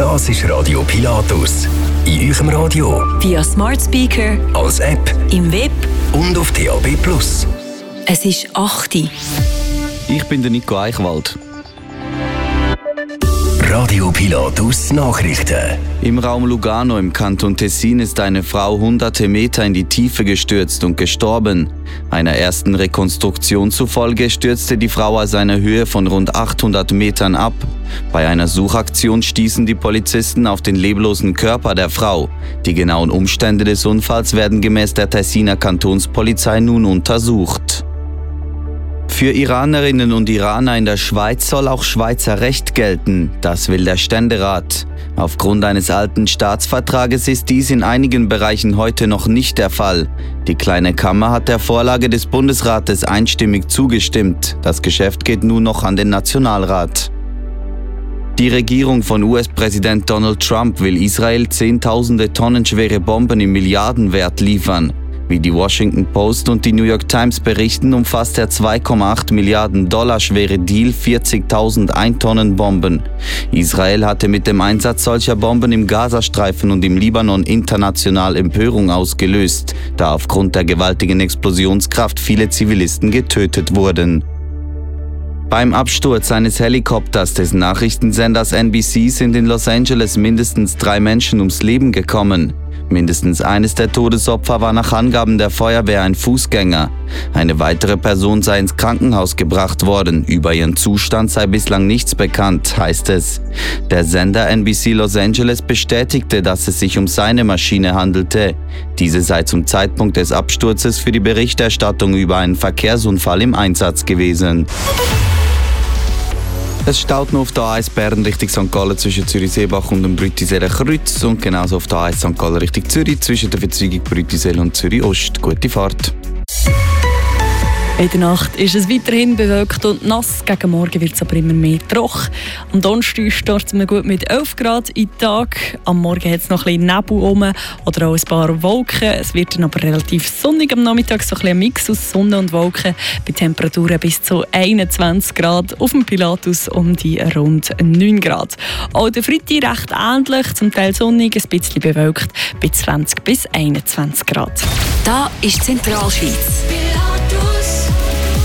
Das ist Radio Pilatus. In eurem Radio, via Smart Speaker, als App, im Web und auf DAB+. Es ist 8 Uhr. Ich bin der Nico Eichwald. Radio Pilatus Nachrichten. Im Raum Lugano im Kanton Tessin ist eine Frau hunderte Meter in die Tiefe gestürzt und gestorben. Einer ersten Rekonstruktion zufolge stürzte die Frau aus einer Höhe von rund 800 Metern ab. Bei einer Suchaktion stießen die Polizisten auf den leblosen Körper der Frau. Die genauen Umstände des Unfalls werden gemäß der Tessiner Kantonspolizei nun untersucht. Für Iranerinnen und Iraner in der Schweiz soll auch Schweizer Recht gelten. Das will der Ständerat. Aufgrund eines alten Staatsvertrages ist dies in einigen Bereichen heute noch nicht der Fall. Die Kleine Kammer hat der Vorlage des Bundesrates einstimmig zugestimmt. Das Geschäft geht nun noch an den Nationalrat. Die Regierung von US-Präsident Donald Trump will Israel zehntausende Tonnen schwere Bomben im Milliardenwert liefern. Wie die Washington Post und die New York Times berichten, umfasst der 2,8 Milliarden Dollar schwere Deal 40.000 Ein-Tonnen-Bomben. Israel hatte mit dem Einsatz solcher Bomben im Gazastreifen und im Libanon international Empörung ausgelöst, da aufgrund der gewaltigen Explosionskraft viele Zivilisten getötet wurden. Beim Absturz eines Helikopters des Nachrichtensenders NBC sind in Los Angeles mindestens 3 Menschen ums Leben gekommen. Mindestens eines der Todesopfer war nach Angaben der Feuerwehr ein Fußgänger. Eine weitere Person sei ins Krankenhaus gebracht worden. Über ihren Zustand sei bislang nichts bekannt, heißt es. Der Sender NBC Los Angeles bestätigte, dass es sich um seine Maschine handelte. Diese sei zum Zeitpunkt des Absturzes für die Berichterstattung über einen Verkehrsunfall im Einsatz gewesen. Es staut noch auf der A1 Bern Richtung St. Gallen zwischen Zürich-Seebach und dem Brüttiseler Kreuz und genauso auf der A1 St. Gallen Richtung Zürich zwischen der Verzweigung Brüttisel und Zürich-Ost. Gute Fahrt. In der Nacht ist es weiterhin bewölkt und nass. Gegen Morgen wird es aber immer mehr trocken. Am Donnerstag starten wir gut mit 11 Grad in den Tag. Am Morgen hat es noch ein bisschen Nebel rum oder auch ein paar Wolken. Es wird dann aber relativ sonnig am Nachmittag, so ein Mix aus Sonne und Wolken. Bei Temperaturen bis zu 21 Grad. Auf dem Pilatus um die rund 9 Grad. Auch der Freitag recht ähnlich, zum Teil sonnig, ein bisschen bewölkt, bei 20 bis 21 Grad. Da ist Zentralschweiz.